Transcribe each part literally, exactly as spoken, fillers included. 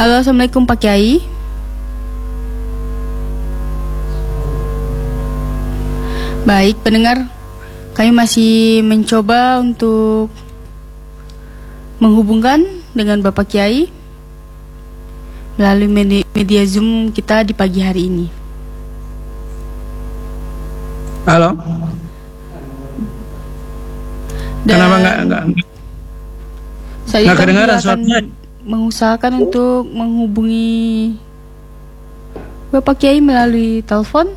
Halo, Assalamualaikum Pak Kiai. Baik pendengar, kami masih mencoba untuk menghubungkan dengan Bapak Kiai melalui media, media Zoom kita di pagi hari ini. Halo. Dan kenapa nggak nggak saya nggak kedengaran akan suaranya? mengusahakan untuk menghubungi Bapak Kiai melalui telepon.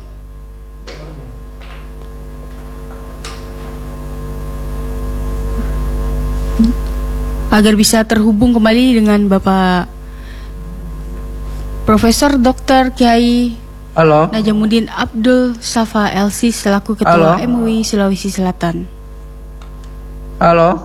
Agar bisa terhubung kembali dengan Bapak Profesor Doktor Kiai Halo. Najamuddin Abdul Safa L C selaku Ketua Halo. M U I Sulawesi Selatan. Halo.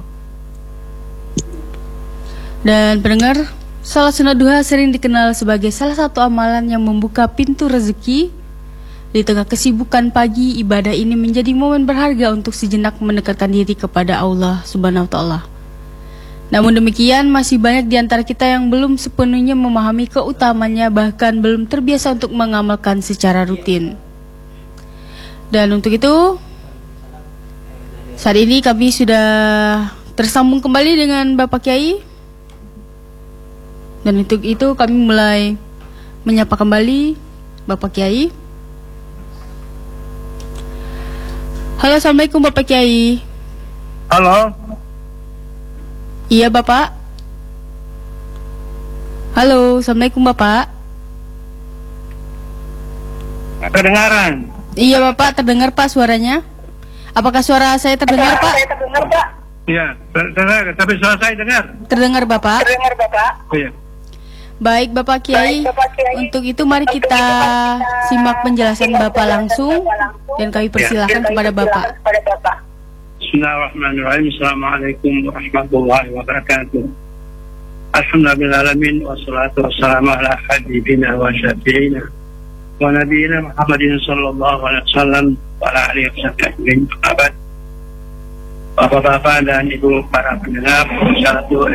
Dan pendengar, salat sunat duha sering dikenal sebagai salah satu amalan yang membuka pintu rezeki. Di tengah kesibukan pagi, ibadah ini menjadi momen berharga untuk sejenak mendekatkan diri kepada Allah Subhanahu wa Ta'ala. Namun demikian, masih banyak di antara kita yang belum sepenuhnya memahami keutamanya, bahkan belum terbiasa untuk mengamalkan secara rutin. Dan untuk itu, saat ini kami sudah tersambung kembali dengan Bapak Kiai. Dan untuk itu kami mulai menyapa kembali Bapak Kiai. Halo, Assalamualaikum Bapak Kiai. Halo. Iya Bapak. Halo, Assalamualaikum Bapak. Kedengaran? Iya Bapak, terdengar Pak suaranya. Apakah suara saya terdengar Pak? Saya terdengar Pak. Iya, terdengar. Tapi suara saya dengar. Terdengar Bapak. Terdengar Bapak. Iya. Baik Bapak Kiai. Baik, Bapak Kiai. Untuk itu mari kita simak penjelasan Bapak langsung dan kami persilahkan kepada Bapak. Kepada Bapak. Bismillahirrahmanirrahim. Assalamualaikum warahmatullahi wabarakatuh. Alhamdulillahirrahmanirrahim. Wassalatu wassalamu ala habibina wa syafi'ina wa nabiyina Muhammadin sallallahu alaihi wasallam wa ala alihi wasallam. Abad Bapak-bapak dan ibu para pendengar, satu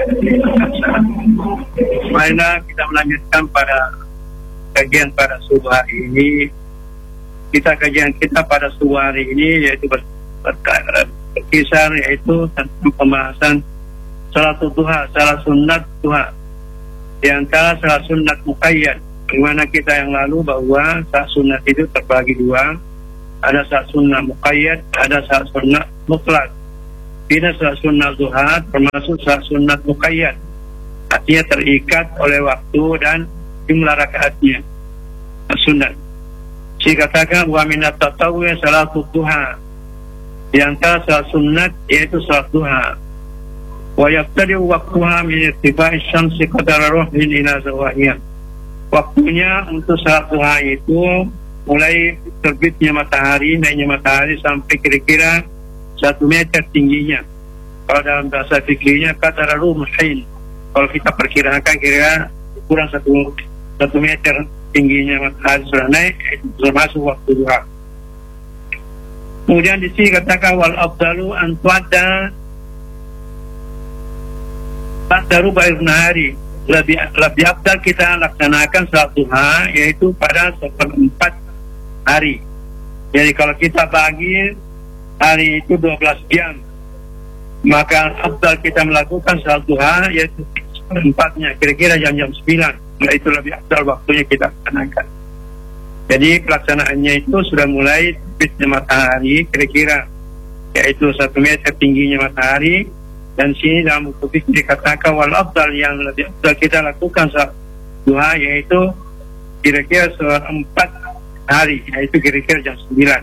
marilah kita melanjutkan pada kajian pada subuh hari ini. Kita kajian kita pada subuh hari ini yaitu berkisar yaitu tentang pembahasan salat duha, salat sunat duha. Di antara salat sunat muqayyad, di mana kita yang lalu bahwa salat sunat itu terbagi dua, ada salat sunat muqayyad, ada salat sunat mutlak. Tidak salat sunat duha termasuk salat sunat muqayyad, artinya terikat oleh waktu dan jumlah rakaatnya. Sunat. Saya katakan wa minat tatawwi salatu duha. Di antara salat sunat yaitu salat duha. Wa yabtadi waqtuha min irtifai syamsi qadara ruhin ila zawahiyah. Waktunya untuk salat duha itu mulai terbitnya matahari, naiknya matahari sampai kira-kira satu meter tingginya. Kalau dalam bahasa fikihnya qadara ruhin. Kalau kita perkirakan kira kurang satu satu meter tingginya matahari sudah naik, itu termasuk waktu duha. Kemudian di sini katakan wal afdalu an tuadda ba'da ruba'i nahari. Lebih lebih afdal kita laksanakan salat duha yaitu pada seperempat hari. Jadi kalau kita bagi hari itu dua belas jam, maka afdal kita melakukan salat duha yaitu seperempatnya, kira-kira jam-jam sembilan. Nah, itu lebih afdal waktunya kita laksanakan. Jadi pelaksanaannya itu sudah mulai terbitnya matahari, kira-kira yaitu satu meter tingginya matahari. Dan sini dalam buku fikih dikatakan wal afdal, yang lebih afdal kita lakukan salat duha yaitu kira-kira seperempat hari, yaitu kira-kira jam sembilan.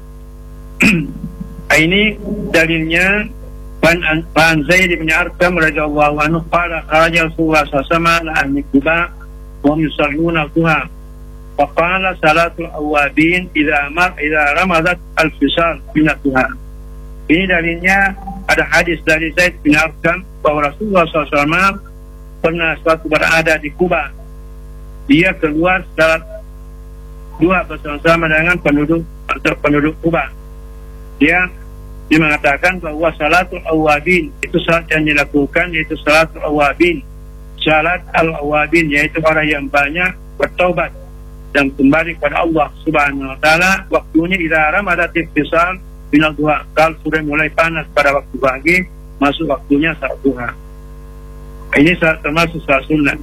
Ini dalilnya An Zaid bin Arqam radhiyallahu anhu qala kharaja Rasulullah sallallahu alaihi wasallam an Quba wa yusalluna duha wa qala salatul awabin idza mar idza ramadat al-fisal min duha. Ini dalilnya ada hadis dari Zaid bin Arqam bahwa Rasulullah sallallahu alaihi wasallam pernah suatu berada di Quba. Dia keluar salat duha bersama-sama dengan penduduk atau penduduk Quba. Dia Dia mengatakan bahwa salatul awabin itu salat yang dilakukan yaitu salatul awabin. syarat al-awabin, yaitu orang yang banyak bertaubat dan kembali kepada Allah Subhanahu wa taala. Waktunya idza ramadatil fisal minal duha, kalau sudah mulai panas pada waktu pagi, masuk waktunya salat duha. Ini termasuk salat sunnah.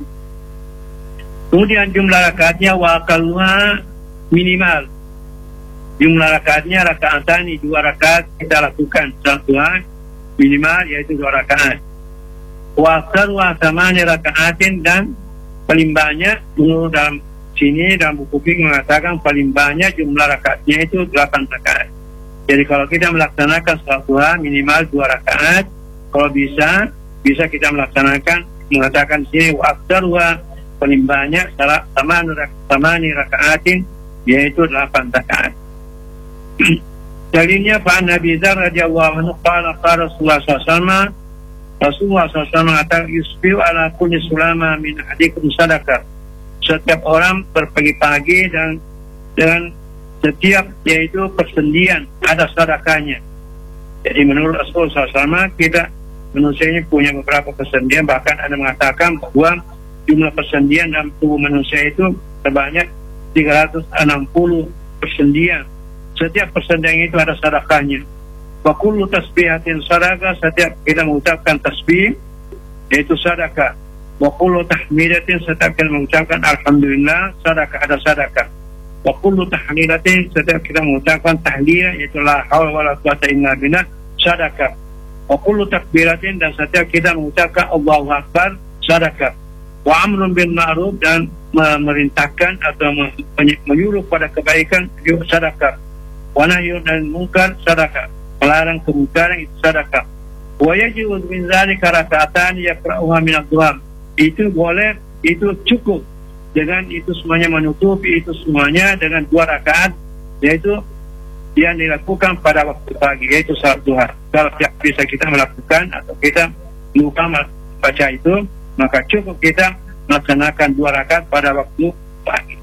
Kemudian jumlah rakaatnya wa aqalluha minimal. Jumlah rakaatnya rakaatani, dua rakaat kita lakukan salat duha minimal, yaitu dua rakaat. Wa aktsaruha thamani rakaatin, dan paling banyak menurut dalam sini dalam buku fikih mengatakan paling banyak jumlah rakaatnya itu delapan rakaat. Jadi kalau kita melaksanakan salat duha minimal dua rakaat, kalau bisa bisa kita melaksanakan, mengatakan sini wa aktsaruha, paling banyak salat thamani rakaatin, yaitu delapan rakaat. Dalilnya Pak Nabi Dzar radhiyallahu anhu qala qala Rasulullah sallallahu alaihi wasallam, Rasulullah sallallahu alaihi wasallam mengatakan yusbihu ala kulli sulama min ahadikum sadaqah. Setiap orang berpagi-pagi dan dengan setiap yaitu persendian ada sedekahnya. Jadi menurut Rasulullah sallallahu alaihi wasallam, kita manusia ini punya beberapa persendian, bahkan ada mengatakan bahwa jumlah persendian dalam tubuh manusia itu sebanyak tiga ratus enam puluh persendian. Setiap persendian itu ada sedekahnya. Wa kullu tasbihatin sadaqah, setiap kita mengucapkan tasbih yaitu sedekah. Wa kullu tahmidatin, setiap kita mengucapkan alhamdulillah, sedekah, ada sedekah. Wa kullu tahlilatin, setiap kita mengucapkan tahlil yaitu la haula wala quwwata illa billah, sedekah. Wa kullu takbiratin, dan setiap kita mengucapkan Allahu akbar, sedekah. Wa amrun bil ma'ruf, dan memerintahkan atau menyuruh pada kebaikan juga sedekah. Wa nahyun anil munkar, sedekah. Melarang kemungkaran itu sedekah. Wa yajibu min dzalika raka'atan yaqra'uha min ad-duha. Itu boleh, itu cukup. Dengan itu semuanya menutupi itu semuanya dengan dua rakaat, yaitu yang dilakukan pada waktu pagi, yaitu salat duha. Kalau tidak bisa kita melakukan atau kita lupa baca itu, maka cukup kita melaksanakan dua rakaat pada waktu pagi.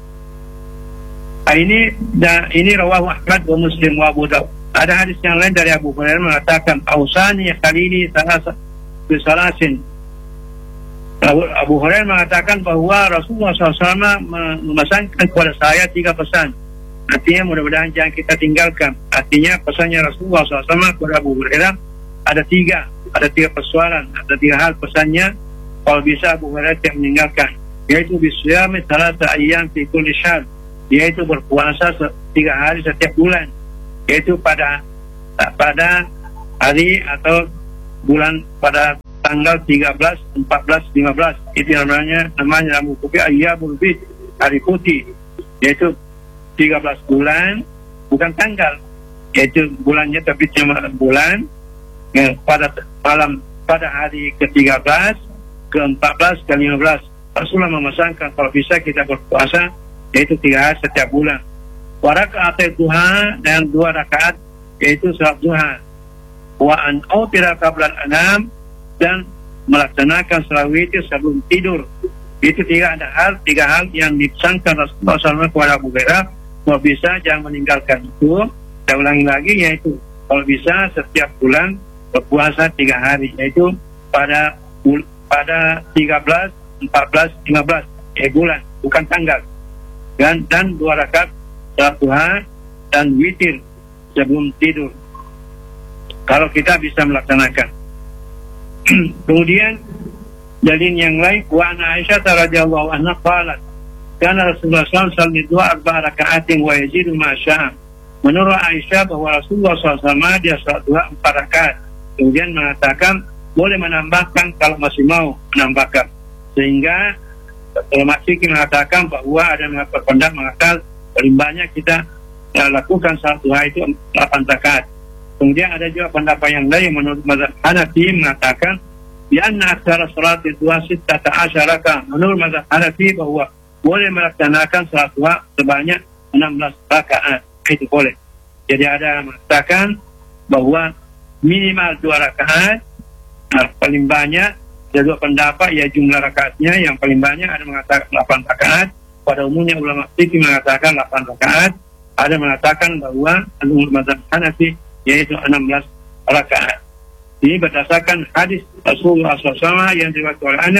Nah, ini dan ini rawahu Ahmad wa Muslim wa Abu Dawud. Ada hadis yang lain dari Abu Hurairah mengatakan ausani khalili salasa bisalasin. Abu Hurairah mengatakan bahwa Rasulullah shallallahu alaihi wasallam memesankan kepada saya tiga pesan. Artinya mudah-mudahan jangan kita tinggalkan. Artinya pesannya Rasulullah shallallahu alaihi wasallam kepada Abu Hurairah ada tiga, ada tiga persoalan, ada tiga hal pesannya. Kalau bisa Abu Hurairah tidak meninggalkan, yaitu bisyami salasa ayyam fi kulli syahr, yaitu berpuasa tiga hari setiap bulan, yaitu pada pada hari atau bulan pada tanggal tiga belas, empat belas, lima belas. Itu namanya namanya dalam buku ayyamul bid, hari putih, yaitu tiga belas bulan, bukan tanggal, yaitu bulannya tapi cuma bulan, ya, pada malam pada hari ke tiga belas, ke empat belas, ke lima belas. Rasulullah memesankan kalau bisa kita berpuasa yaitu tiga hari setiap bulan. Wa raka'atul duha, dan dua rakaat yaitu salat duha. Wa an autira qabla al-anam, dan melaksanakan salat witir sebelum tidur. Itu tiga ada hal, tiga hal yang dipesankan Rasulullah shallallahu alaihi wasallam kepada Abu Hurairah. Kalau bisa jangan meninggalkan itu. Saya ulangi lagi, yaitu kalau bisa setiap bulan berpuasa tiga hari, yaitu pada pada tiga belas, empat belas, lima belas, eh bulan, bukan tanggal. Dan dan dua rakaat salat duha dan witir sebelum tidur. Kalau kita bisa melaksanakan. Kemudian dalil yang lain, wa ana Aisyah radhiyallahu anha qalat kana Rasulullah sallallahu alaihi wasallam dua arba rakaatin wa yazidu ma syaa. Menurut Aisyah bahwa Rasulullah sallallahu alaihi wasallam dia salat dua empat rakaat, kemudian mengatakan boleh menambahkan kalau masih mau menambahkan. Sehingga ulama fikih mengatakan bahwa ada pendapat mengatakan paling banyak kita ya, lakukan salat duha itu delapan rakaat. Kemudian ada juga pendapat yang lain menurut mazhab Hanafi mengatakan bi anna aktsara salati duha sittata asyara rakaat. Menurut mazhab Hanafi bahwa boleh melaksanakan salat duha sebanyak enam belas rakaat. Itu boleh. Jadi ada mengatakan bahwa minimal dua rakaat, nah, paling banyak ada dua pendapat ya jumlah rakaatnya, yang paling banyak ada mengatakan delapan rakaat. Pada umumnya ulama fikih mengatakan delapan rakaat. Ada mengatakan bahwa menurut mazhab Hanafi yaitu enam belas rakaat. Ini berdasarkan hadis Rasulullah shallallahu alaihi wasallam yang diriwayatkan oleh Anas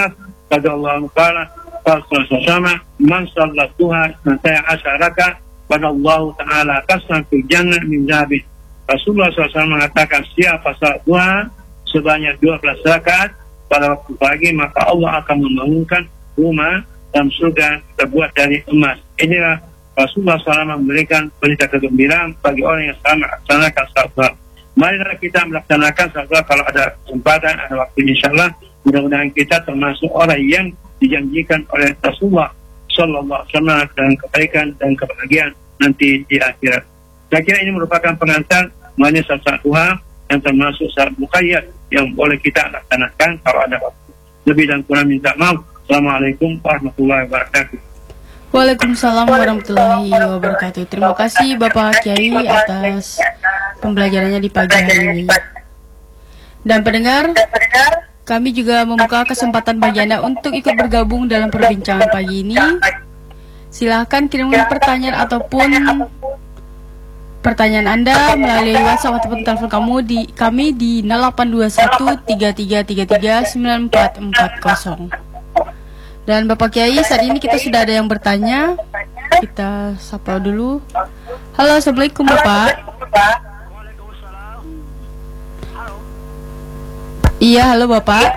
kata Allah Taala sama man sallat duha santai asyaraka pada Allah Taala kasran fil jannah min zabi. Rasulullah shallallahu alaihi wasallam mengatakan siapa salat duha sebanyak dua belas rakaat pada waktu pagi, maka Allah akan membangunkan rumah dalam surga terbuat dari emas. Inilah Rasulullah shallallahu alaihi wasallam memberikan berita kegembiraan bagi orang yang sama melaksanakan salat duha. Marilah kita melaksanakan salat duha kalau ada kesempatan, ada waktu, insyaallah. Mudah-mudahan kita termasuk orang yang dijanjikan oleh Rasulullah Sallallahu Alaihi Wasallam dengan kebaikan dan kebahagiaan nanti di akhirat. Saya kira ini merupakan pengantar mengenai salat duha yang termasuk salat muqayyad yang boleh kita laksanakan kalau ada waktu. Lebih dan kurang minta maaf. Assalamualaikum warahmatullahi wabarakatuh. Waalaikumsalam warahmatullahi wabarakatuh. Terima kasih Bapak Kiai atas pembelajarannya di pagi hari ini. Dan pendengar, kami juga membuka kesempatan bagi Anda untuk ikut bergabung dalam perbincangan pagi ini. Silahkan kirimkan pertanyaan ataupun pertanyaan Anda melalui WhatsApp ataupun telepon kamu di kami di nol delapan dua satu tiga tiga tiga tiga sembilan empat empat nol. Dan Bapak Kiai, saat ini kita sudah ada yang bertanya. Kita sapa dulu. Halo, Assalamualaikum Bapak. Iya, halo Bapak.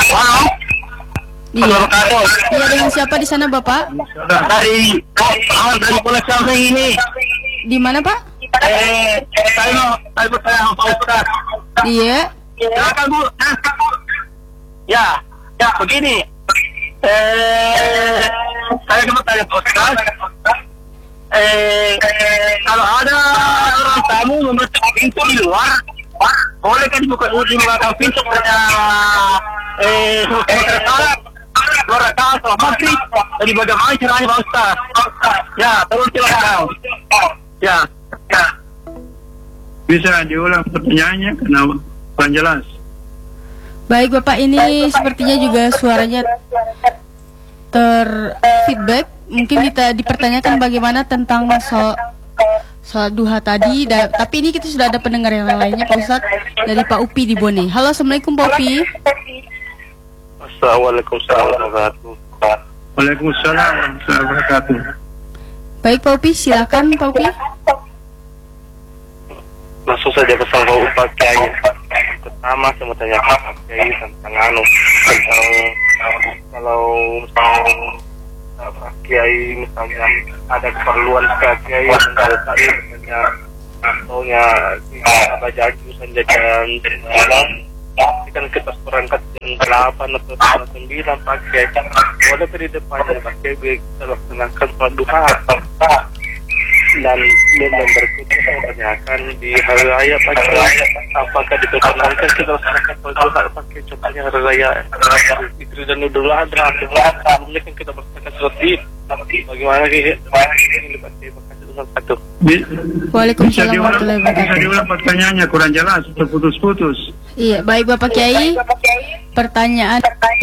Iya. Iya, dengan siapa di sana Bapak? Dari dari Pulau Samping ini. Di mana Pak? Eh, saya mau saya bertanya sama Pak Ustaz. Iya. Silakan Bu. Ya, ya begini. Eh, saya mau tanya Pak Ustaz. Eh, kalau ada orang tamu memecah pintu di luar, boleh kan dibuka di belakang pintu pada eh salat dua rakaat sholat maghrib. Jadi bagaimana caranya Pak Ustaz? Ya, terus silakan. Ya, ya. Bisa diulang pertanyaannya karena kurang jelas. Baik Bapak, ini sepertinya juga suaranya terfeedback. Mungkin kita dipertanyakan bagaimana tentang so sholat duha tadi, da tapi ini kita sudah ada pendengar yang lainnya Pak Ustadz, dari Pak Upi di Bone. Halo, Assalamualaikum Pak Upi. Assalamualaikum warahmatullahi wabarakatuh. Waalaikumsalam warahmatullahi wabarakatuh. Baik Pak Upi, silakan Pak Upi. Langsung saja pesan Pak Ustaz Kiai. Pertama saya mau tanya Pak Kiai tentang anu tentang kalau misalnya Pak Kiai misalnya ada keperluan Pak Kiai tentang tadi misalnya contohnya apa jadi misalnya jam sembilan, kan kita berangkat jam delapan atau jam sembilan Pak Kiai, boleh di depannya Pak Kiai kita laksanakan sholat duha. Dan yang berikutnya saya tanyakan di hari raya Pak Kiai, apakah diperkenankan kita laksanakan sholat duha Pak Kiai, contohnya hari raya Idul dan Idul Adha, sebelumnya kan kita laksanakan sholat Id. Bagaimana Kiai? Ini Pak Kiai, makasih dengan satu. Waalaikumsalam warahmatullahi Bisa wabarakatuh. diulang pertanyaannya, kurang jelas, terputus-putus. Iya, baik Bapak Kiai. Pertanyaan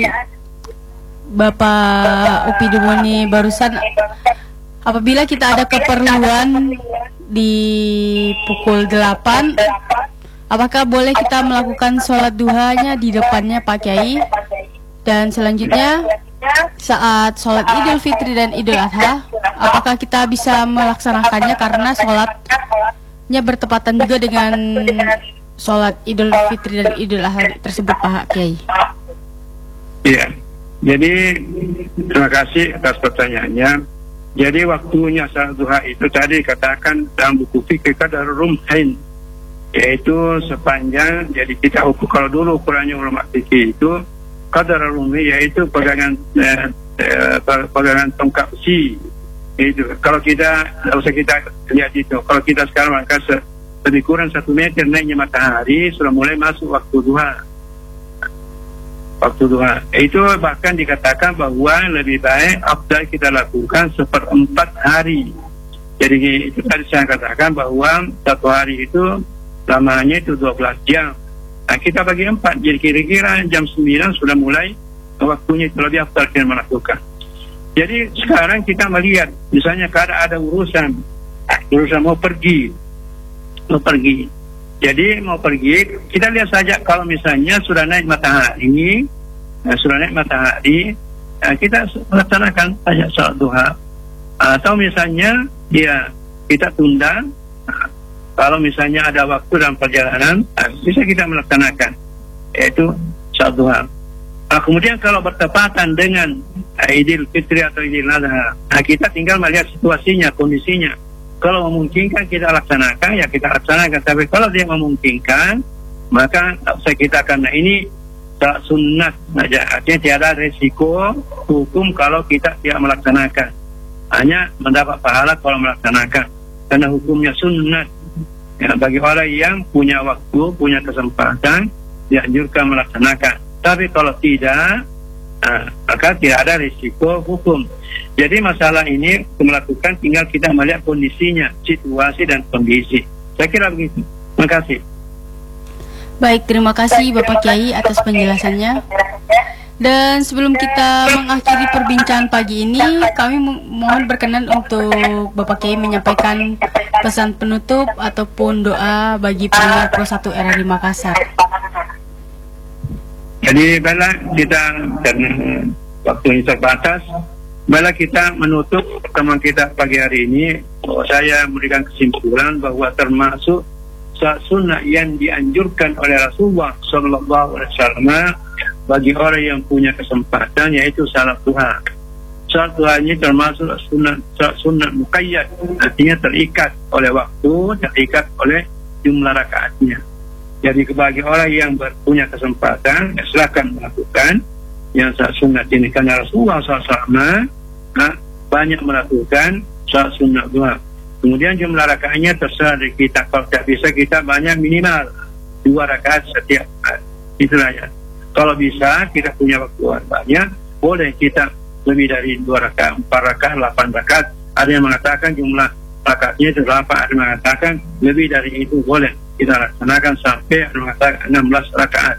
Bapak Upi di Bone barusan, apabila kita ada keperluan di pukul delapan, apakah boleh kita melakukan sholat duhanya di depannya Pak Kiai? Dan selanjutnya, saat sholat Idul Fitri dan Idul Adha, apakah kita bisa melaksanakannya karena sholatnya bertepatan juga dengan sholat Idul Fitri dan Idul Adha tersebut Pak Kiai? Iya, jadi terima kasih atas pertanyaannya. Jadi waktunya salat duha itu tadi katakan dalam buku fikih qadar rumhain, yaitu sepanjang, jadi kita ukur kalau dulu ukurannya ulama fikih itu qadar rumhi, yaitu pegangan eh, eh, pegangan tongkat besi. Itu kalau kita tidak usah kita lihat itu, kalau kita sekarang maka se lebih kurang satu meter naiknya matahari sudah mulai masuk waktu duha. Waktu duha itu bahkan dikatakan bahwa lebih baik afdal kita lakukan seperempat hari. Jadi itu tadi saya katakan bahwa satu hari itu lamanya itu dua belas jam. Nah kita bagi empat, jadi kira-kira jam sembilan sudah mulai waktunya itu lebih afdal kita melakukan. Jadi sekarang kita melihat misalnya kalau ada urusan urusan mau pergi mau pergi jadi mau pergi, kita lihat saja kalau misalnya sudah naik matahari, nah, sudah naik matahari, ya, kita melaksanakan saja salat duha. Atau misalnya ya kita tunda, nah, kalau misalnya ada waktu dalam perjalanan, nah, bisa kita melaksanakan, yaitu salat duha. Nah, kemudian kalau bertepatan dengan Idul Fitri atau Idul Adha, nah, kita tinggal melihat situasinya, kondisinya. Kalau memungkinkan kita laksanakan, ya kita laksanakan. Tapi kalau dia memungkinkan, maka saya kita karena ini sunnah saja. Artinya tiada resiko hukum kalau kita tidak melaksanakan. Hanya mendapat pahala kalau melaksanakan. Karena hukumnya sunnah. Ya, bagi orang yang punya waktu, punya kesempatan, dianjurkan melaksanakan. Tapi kalau tidak, nah, maka tidak ada risiko hukum. Jadi masalah ini melakukan tinggal kita melihat kondisinya, situasi dan kondisi. Saya kira begitu. Terima kasih. Baik, terima kasih Bapak Kiai atas penjelasannya. Dan sebelum kita mengakhiri perbincangan pagi ini, kami mohon berkenan untuk Bapak Kiai menyampaikan pesan penutup ataupun doa bagi pendengar Pro satu R R I Makassar. Jadi baiklah, kita dan waktu ini terbatas, baiklah kita menutup pertemuan kita pagi hari ini. Bahwa saya memberikan kesimpulan bahwa termasuk sunnah yang dianjurkan oleh Rasulullah Shallallahu Alaihi Wasallam bagi orang yang punya kesempatan, yaitu salat duha. Salat duha ini termasuk sunnah sunnah muqayyad, artinya terikat oleh waktu, terikat oleh jumlah rakaatnya. Jadi bagi orang yang punya kesempatan, ya silakan melakukan yang sunat ini. Karena Rasulullah shallallahu alaihi wasallam nah, banyak melakukan salat sunat duha. Kemudian jumlah rakaatnya terserah dari kita. Kalau tidak bisa, kita banyak minimal dua rakaat setiap hari. Itulah ya. Kalau bisa, kita punya waktu banyak, boleh kita lebih dari dua rakaat, empat rakaat, delapan rakaat. Ada yang mengatakan jumlah rakaatnya itu delapan, ada yang mengatakan lebih dari itu boleh kita laksanakan sampai enam belas rakaat.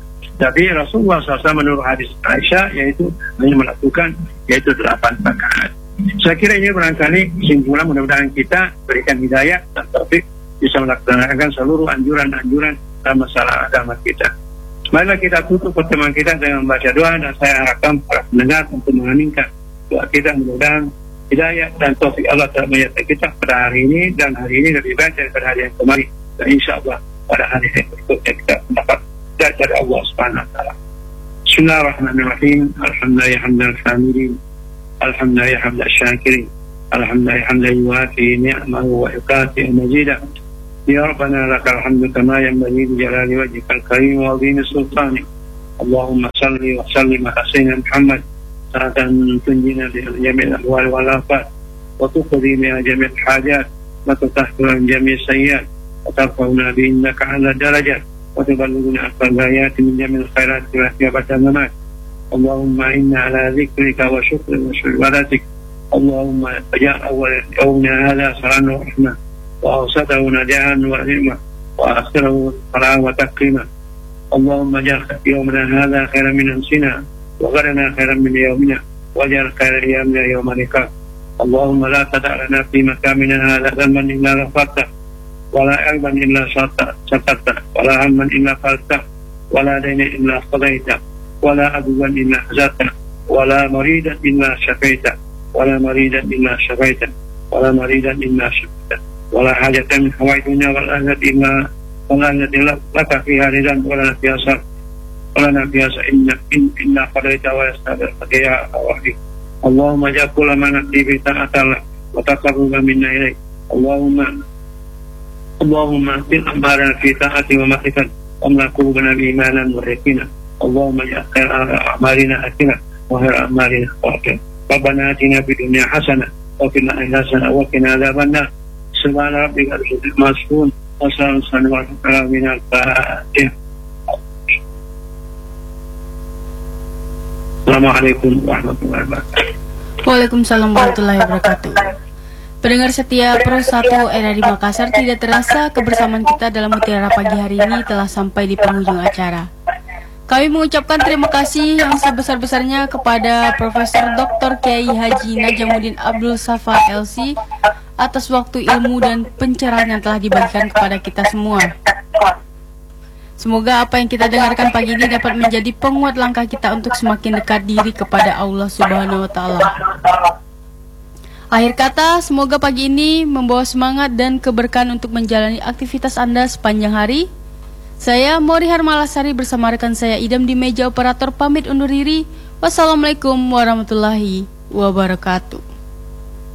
Tapi Rasulullah shallallahu alaihi wasallam menurut hadis Aisyah yaitu hanya melakukan yaitu delapan rakaat. Saya kira ini barangkali kesimpulan, mudah-mudahan kita berikan hidayah dan taufik bisa melaksanakan seluruh anjuran-anjuran dalam masalah agama kita. Marilah kita tutup pertemuan kita dengan membaca doa, dan saya harapkan para pendengar untuk mengaminkan doa kita, mudah-mudahan hidayah dan taufik Allah dalam menyertai kita pada hari ini, dan hari ini lebih baik daripada hari yang kemarin. Dan insya Allah pada hari yang berikutnya kita mendapat dari Allah Subhanahu Wa Taala. Bismillahirrahmanirrahim. Alhamdulillah hamdan hamidin. Alhamdulillah hamdan syakirin. Alhamdulillah hamdan yuwafi ni'mahu wa yukafi mazidah. Ya Rabbana lakal hamdu kama yanbaghi li jalali wajhikal karim wa 'azimi sultanik. Allahumma salli wa sallim ala sayyidina Muhammad sa'atan tunjina bi jami'il ahwal wal afat wa tuqdi bi jami'il hajat wa tutahhiru jami'is sayyi'at وترفعنا بإنك على درجة وتبلغنا أقصى الغايات من جميع الخيرات في أبد الممات. اللهم إنا على ذكرك وشكرك وشكر عبادتك. اللهم اجعل أول يومنا هذا صلاة ورحمة، وأوسطه نجاحا ونعمة، وآخره صلاة وتكريما. اللهم اجعل يومنا هذا خيرا من أمسنا، وغدنا خيرا من يومنا، واجعل خير أيامنا يوم لقاء. اللهم لا تدع لنا في مكاننا هذا ذنبا إلا غفرته، ولا علما إلا سترته، ولا هما إلا فرجته، ولا دينا إلا قضيته، ولا عدوا إلا حزبته، ولا مريدا إلا شفيته، ولا مريدا إلا شفيته، ولا مريدا إلا شفيته، ولا حاجة من حوائج الدنيا والآخرة إلا والآخرة لك فيها رضا ولنا فيها صبر ولنا فيها إن إلا قضيت ويستغفرك يا رحيم. اللهم اجعل كل ما نأتي به طاعة لك وتقرب منا إليك. اللهم اللهم اهدنا أعمالنا في طاعتك ومعرفتك، واملأ قلوبنا بإيمانا ويقينا. اللهم اجعل خير أعمالنا آخرة وخير أعمالنا آخرة. ربنا آتنا في الدنيا حسنة وفي الآخرة حسنة وقنا عذاب النار. سبحان ربك رب العزة عما يصفون وسلام على من الفاتحة. Assalamualaikum warahmatullahi wabarakatuh. Waalaikumsalam warahmatullahi wabarakatuh. Pendengar setia Pro satu R R I Makassar, tidak terasa kebersamaan kita dalam Mutiara Pagi hari ini telah sampai di penghujung acara. Kami mengucapkan terima kasih yang sebesar-besarnya kepada Profesor Doktor Kiai Haji Najamuddin Abdul Safa L C atas waktu ilmu dan pencerahan yang telah dibagikan kepada kita semua. Semoga apa yang kita dengarkan pagi ini dapat menjadi penguat langkah kita untuk semakin dekat diri kepada Allah Subhanahu wa taala. Akhir kata, semoga pagi ini membawa semangat dan keberkahan untuk menjalani aktivitas Anda sepanjang hari. Saya Mori Harmalasari bersama rekan saya Idam di meja operator pamit undur diri. Wassalamualaikum warahmatullahi wabarakatuh.